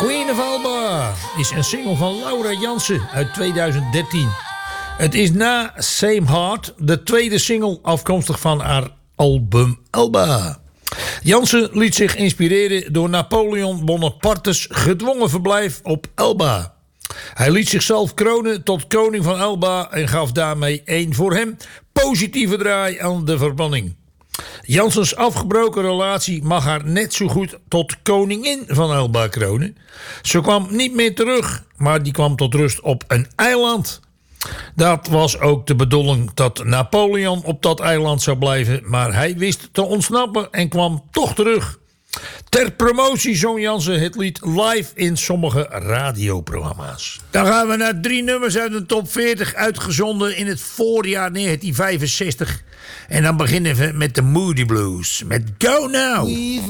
Queen of Elba is een single van Laura Jansen uit 2013. Het is na Same Heart de tweede single afkomstig van haar album Elba. Jansen liet zich inspireren door Napoleon Bonaparte's gedwongen verblijf op Elba. Hij liet zichzelf kronen tot koning van Elba en gaf daarmee een voor hem positieve draai aan de verbanning. Jansens afgebroken relatie mag haar net zo goed tot koningin van Elba kronen. Ze kwam niet meer terug, maar die kwam tot rust op een eiland. Dat was ook de bedoeling dat Napoleon op dat eiland zou blijven, maar hij wist te ontsnappen en kwam toch terug. Ter promotie zong Jansen het lied live in sommige radioprogramma's. Dan gaan we naar 3 nummers uit de top 40 uitgezonden in het voorjaar 1965. En dan beginnen we met de Moody Blues met Go Now.